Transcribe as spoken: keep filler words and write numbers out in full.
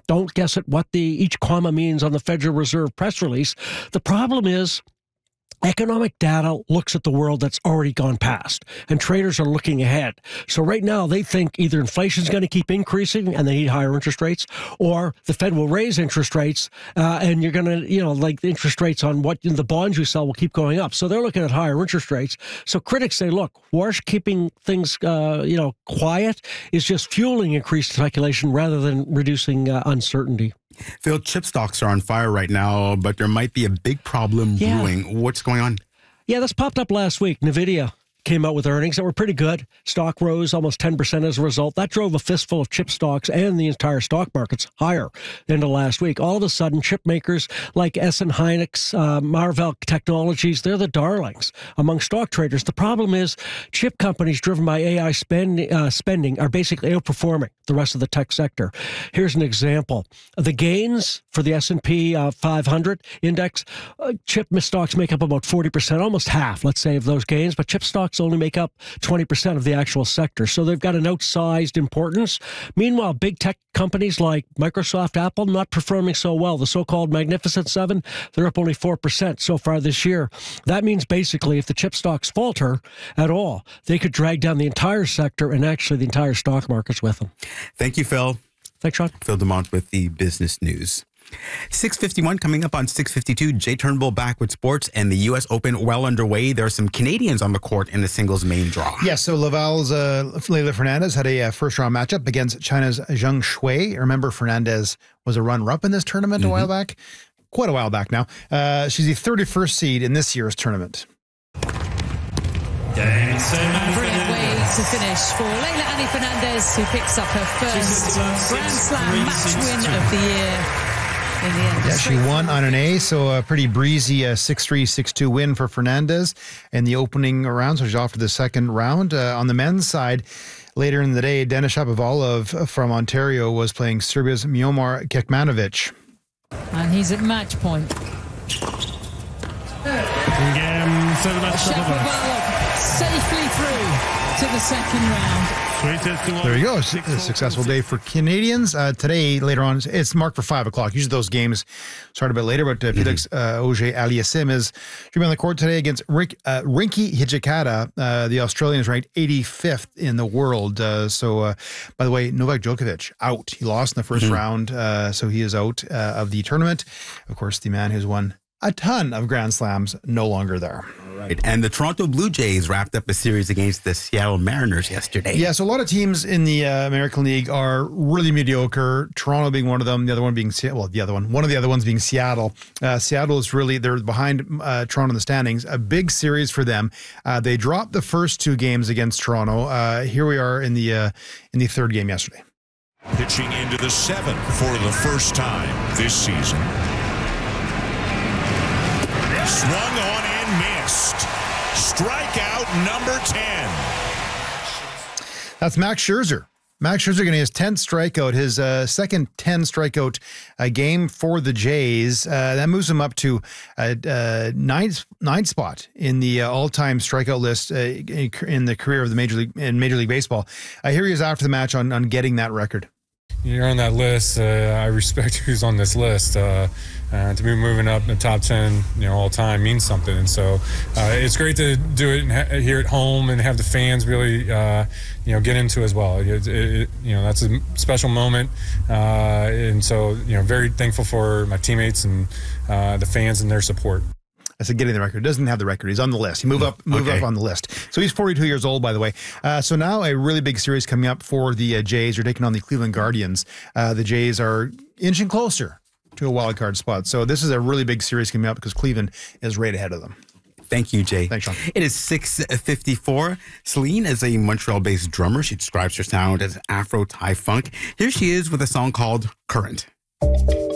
Don't guess at what the each comma means on the Federal Reserve press release. The problem is economic data looks at the world that's already gone past, and traders are looking ahead. So right now, they think either inflation is going to keep increasing and they need higher interest rates, or the Fed will raise interest rates, uh, and you're going to, you know, like the interest rates on what the bonds you sell will keep going up. So they're looking at higher interest rates. So critics say, look, Warsh keeping things, uh, you know, quiet is just fueling increased speculation rather than reducing uh, uncertainty. Phil, chip stocks are on fire right now, but there might be a big problem yeah. brewing. What's going on? Yeah, this popped up last week. NVIDIA came out with earnings that were pretty good. Stock rose almost ten percent as a result. That drove a fistful of chip stocks and the entire stock markets higher than the last week. All of a sudden, chip makers like Essen Hynix, uh, Marvell Technologies, they're the darlings among stock traders. The problem is chip companies driven by A I spend, uh, spending are basically outperforming the rest of the tech sector. Here's an example. The gains for the S and P uh, five hundred index, uh, chip stocks make up about forty percent, almost half, let's say, of those gains, but chip stocks only make up twenty percent of the actual sector. So they've got an outsized importance. Meanwhile, big tech companies like Microsoft, Apple, not performing so well. The so-called Magnificent Seven, they're up only four percent so far this year. That means basically if the chip stocks falter at all, they could drag down the entire sector and actually the entire stock markets with them. Thank you, Phil. Thanks, Sean. Phil Dumont with the Business News. six fifty-one coming up on six fifty-two. Jay Turnbull back with sports, and the U S Open well underway. There are some Canadians on the court in the singles main draw. Yeah, so Laval's uh, Leylah Fernandez had a uh, first-round matchup against China's Zheng Shui. Remember, Fernandez was a runner-up in this tournament mm-hmm. a while back. Quite a while back now. Uh, she's the thirty-first seed in this year's tournament. Brilliant way to finish for Leylah Annie Fernandez, who picks up her first Grand Slam match win of the year. In the end, yeah, she won on an A, so a pretty breezy uh, six three, six two win for Fernandez in the opening round. So she's off for the second round. Uh, on the men's side, later in the day, Denis Shapovalov from Ontario was playing Serbia's Miomir Kekmanovic. And he's at match point. Shapovalov safely through to the second round. There you go. A successful day for Canadians. Uh, today, later on, it's marked for five o'clock. Usually those games start a bit later, but uh, Felix uh, Auger-Aliassime is should be on the court today against Rick, uh, Rinky Hijikata. Uh, the Australian is ranked eighty-fifth in the world. Uh, so, uh, by the way, Novak Djokovic out. He lost in the first mm-hmm. round, uh, so he is out uh, of the tournament. Of course, the man who's won a ton of Grand Slams no longer there. Right. And the Toronto Blue Jays wrapped up a series against the Seattle Mariners yesterday. Yeah, so a lot of teams in the uh, American League are really mediocre. Toronto being one of them, the other one being, well, the other one, one of the other ones being Seattle. Uh, Seattle is really, they're behind uh, Toronto in the standings. A big series for them. Uh, they dropped the first two games against Toronto. Uh, here we are in the uh, in the third game yesterday. Pitching into the seventh for the first time this season. Swung on and missed. Strikeout number ten. That's Max Scherzer. Max Scherzer getting his tenth strikeout, his uh, second ten strikeout uh, game for the Jays. Uh, that moves him up to a uh, uh, ninth, ninth spot in the uh, all-time strikeout list uh, in the career of the Major League in Major League Baseball. Uh, here he is after the match on, on getting that record. You're on that list. Uh, I respect who's on this list. Uh, uh, to be moving up in the top ten, you know, all time means something. And so uh, it's great to do it ha- here at home and have the fans really, uh, you know, get into it as well. It, it, you know, that's a special moment. Uh, and so, you know, very thankful for my teammates and uh, the fans and their support. I said getting the record. Doesn't have the record. He's on the list. He moved up, moved okay. up on the list. So he's forty-two years old, by the way. Uh, so now a really big series coming up for the uh, Jays. They're taking on the Cleveland Guardians. Uh, the Jays are inching closer to a wild card spot. So this is a really big series coming up because Cleveland is right ahead of them. Thank you, Jay. Thanks, Sean. It is six fifty-four. Celine is a Montreal-based drummer. She describes her sound as Afro Thai funk. Here she is with a song called Current.